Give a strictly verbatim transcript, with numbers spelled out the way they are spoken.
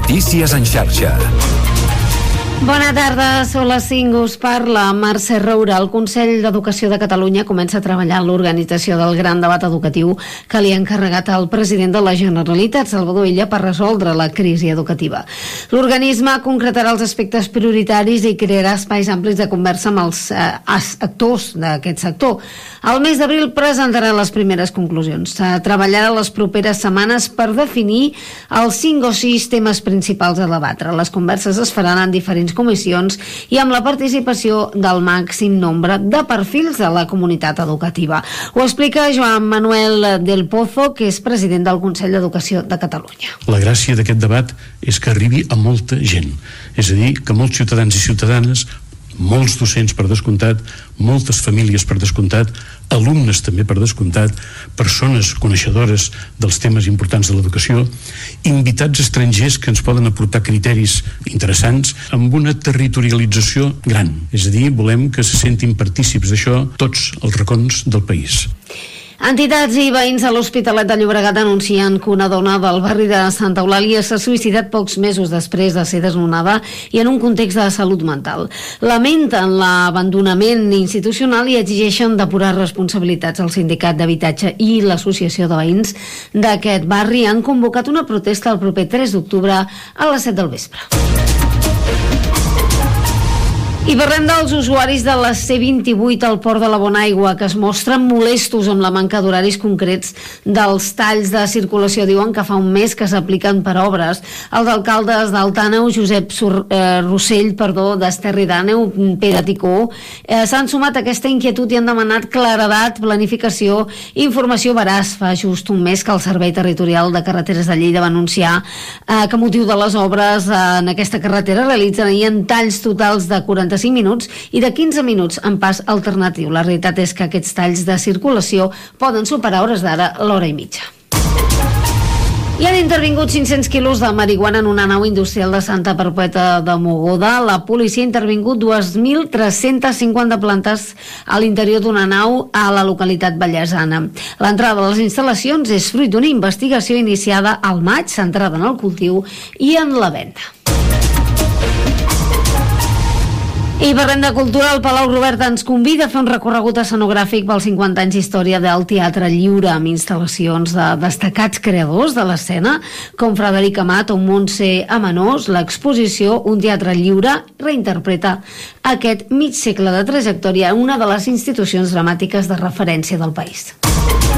Notícies en xarxa. Bona tarda, són les cinc, us parla Mercè Roura. El Consell d'Educació de Catalunya comença a treballar en l'organització del gran debat educatiu que li ha encarregat al president de la Generalitat, Salvador Illa, per resoldre la crisi educativa. L'organisme concretarà els aspectes prioritaris i crearà espais amplis de conversa amb els eh, actors d'aquest sector. Al mes d'abril presentarà les primeres conclusions. Se treballarà les properes setmanes per definir els cinc o sis temes principals a debatre. Les converses es faran en diferents comissions i amb la participació del màxim nombre de perfils de la comunitat educativa. Ho explica Joan Manuel del Pozo, que és president del Consell d'Educació de Catalunya. La gràcia d'aquest debat és que arribi a molta gent, és a dir, que molts ciutadans i ciutadanes, molts docents per descomptat, moltes famílies per descomptat, alumnes també per descomptat, persones coneixedores dels temes importants de l'educació, invitats estrangers que ens poden aportar criteris interessants amb una territorialització gran. És a dir, volem que se sentin partícips d'això tots els racons del país. Entitats i veïns de l'Hospitalet de Llobregat anuncien que una dona del barri de Santa Eulàlia s'ha suïcidat pocs mesos després de ser desnonada i en un context de salut mental. Lamenten l'abandonament institucional i exigeixen depurar responsabilitats. El Sindicat d'Habitatge i l'Associació de Veïns d'aquest barri han convocat una protesta el proper tres d'octubre a les set del vespre. I parlem dels usuaris de la C vint-i-vuit al Port de la Bonaigua, que es mostren molestos amb la manca d'horaris concrets dels talls de circulació. Diuen que fa un mes que s'apliquen per obres. Els alcaldes d'Alt Àneu, Josep Sur, eh, Rossell, perdó, d'Esterri d'Àneu, Pere Ticó, eh, s'han sumat a aquesta inquietud i han demanat claredat, planificació i informació veraç. Fa just un mes que el Servei Territorial de Carreteres de Lleida va anunciar eh, que a motiu de les obres eh, en aquesta carretera realitzarien talls totals de quaranta-cinc minuts i de quinze minuts en pas alternatiu. La realitat és que aquests talls de circulació poden superar hores d'ara l'hora i mitja. I han intervingut cinc-cents quilos de marihuana en una nau industrial de Santa Perpètua de Mogoda. La policia ha intervingut dos mil tres-cents cinquanta plantes a l'interior d'una nau a la localitat vallesana. L'entrada a les instal·lacions és fruit d'una investigació iniciada al maig, centrada en el cultiu i en la venda. I parlem de cultura. El Palau Robert ens convida a fer un recorregut escenogràfic pels cinquanta anys d'història del Teatre Lliure, amb instal·lacions de destacats creadors de l'escena, com Frederic Amat o Montse Amanós. L'exposició Un teatre lliure reinterpreta aquest mig segle de trajectòria en una de les institucions dramàtiques de referència del país.